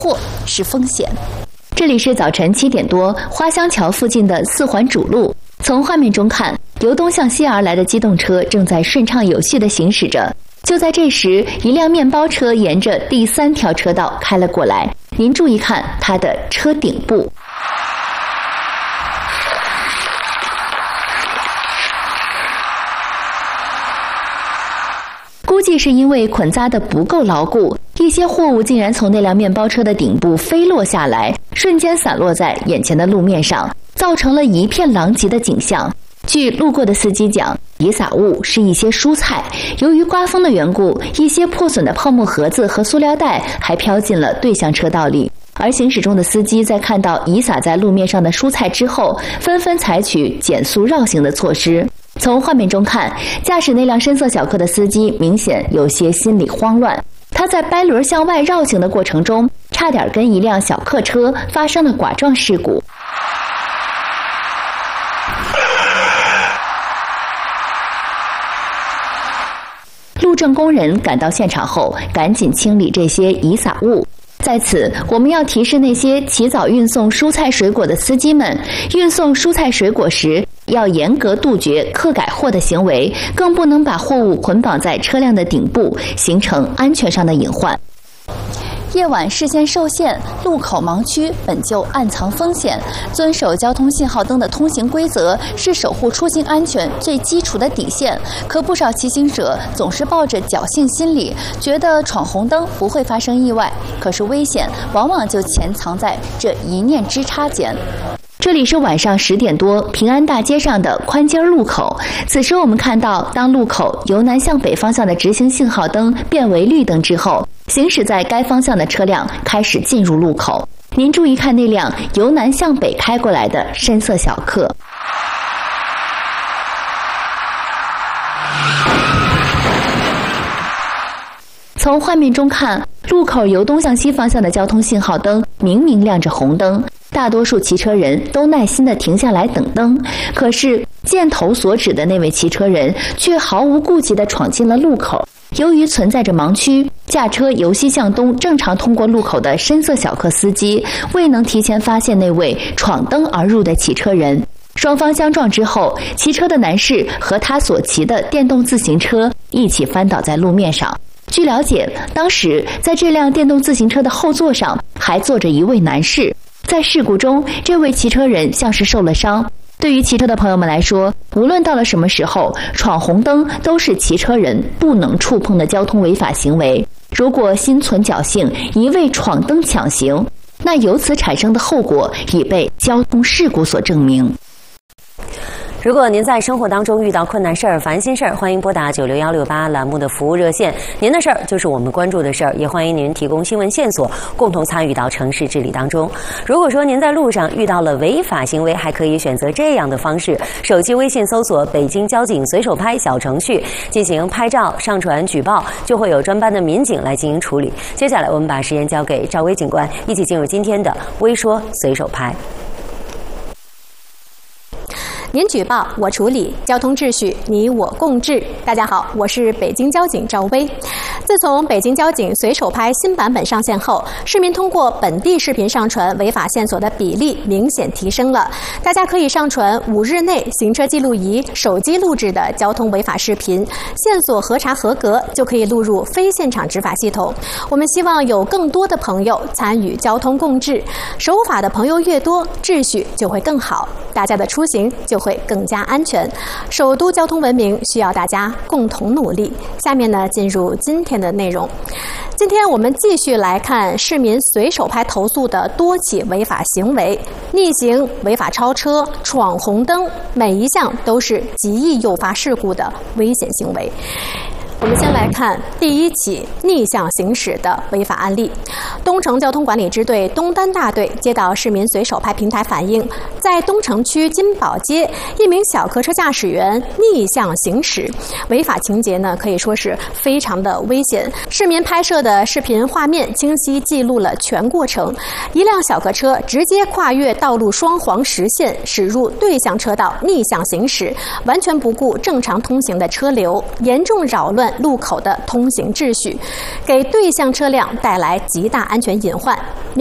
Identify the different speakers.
Speaker 1: 或是风险。这里是早晨7点多，花乡桥附近的4环主路。从画面中看，由东向西而来的机动车正在顺畅有序地行驶着。就在这时，一辆面包车沿着第3条车道开了过来。您注意看它的车顶部。估计是因为捆扎得不够牢固，一些货物竟然从那辆面包车的顶部飞落下来，瞬间散落在眼前的路面上，造成了一片狼藉的景象。据路过的司机讲，遗撒物是一些蔬菜，由于刮风的缘故，一些破损的泡沫盒子和塑料袋还飘进了对向车道里。而行驶中的司机在看到遗撒在路面上的蔬菜之后，纷纷采取减速绕行的措施。从画面中看，驾驶那辆深色小客的司机明显有些心里慌乱，他在掰轮向外绕行的过程中，差点跟一辆小客车发生了剐撞事故。路政工人赶到现场后，赶紧清理这些遗撒物。在此，我们要提示那些起早运送蔬菜水果的司机们，运送蔬菜水果时要严格杜绝客改货的行为，更不能把货物捆绑在车辆的顶部，形成安全上的隐患。夜晚视线受限，路口盲区本就暗藏风险，遵守交通信号灯的通行规则是守护出行安全最基础的底线。可不少骑行者总是抱着侥幸心理，觉得闯红灯不会发生意外，可是危险往往就潜藏在这一念之差间。这里是晚上10点多，平安大街上的宽街路口。此时我们看到，当路口由南向北方向的直行信号灯变为绿灯之后，行驶在该方向的车辆开始进入路口。您注意看那辆由南向北开过来的深色小客。从画面中看，路口由东向西方向的交通信号灯明明亮着红灯，大多数骑车人都耐心地停下来等灯，可是箭头所指的那位骑车人却毫无顾忌地闯进了路口。由于存在着盲区，驾车由西向东正常通过路口的深色小客司机未能提前发现那位闯灯而入的骑车人。双方相撞之后，骑车的男士和他所骑的电动自行车一起翻倒在路面上。据了解，当时在这辆电动自行车的后座上还坐着一位男士。在事故中，这位骑车人像是受了伤。对于骑车的朋友们来说，无论到了什么时候，闯红灯都是骑车人不能触碰的交通违法行为。如果心存侥幸，一味闯灯抢行，那由此产生的后果已被交通事故所证明。
Speaker 2: 如果您在生活当中遇到困难事儿、烦心事儿，欢迎拨打96168栏目的服务热线。您的事儿就是我们关注的事儿，也欢迎您提供新闻线索，共同参与到城市治理当中。如果说您在路上遇到了违法行为，还可以选择这样的方式：手机微信搜索北京交警随手拍小程序，进行拍照、上传、举报，就会有专班的民警来进行处理。接下来我们把时间交给赵薇警官，一起进入今天的微说随手拍。
Speaker 3: 您举报，我处理，交通秩序你我共治。大家好，我是北京交警赵薇。自从北京交警随手拍新版本上线后，市民通过本地视频上传违法线索的比例明显提升了。大家可以上传5日内行车记录仪、手机录制的交通违法视频，线索核查合格就可以录入非现场执法系统。我们希望有更多的朋友参与交通共治，守法的朋友越多，秩序就会更好，大家的出行就会更加安全。首都交通文明需要大家共同努力。下面呢，进入今天的内容。今天我们继续来看市民随手拍投诉的多起违法行为，逆行、违法超车、闯红灯，每一项都是极易诱发事故的危险行为。我们先来看第一起逆向行驶的违法案例。东城交通管理支队东单大队接到市民随手拍平台反映，在东城区金宝街，一名小客车驾驶员逆向行驶，违法情节呢可以说是非常的危险。市民拍摄的视频画面清晰记录了全过程，一辆小客车直接跨越道路双黄实线，驶入对向车道逆向行驶，完全不顾正常通行的车流，严重扰乱乱路口的通行秩序，给对向车辆带来极大安全隐患。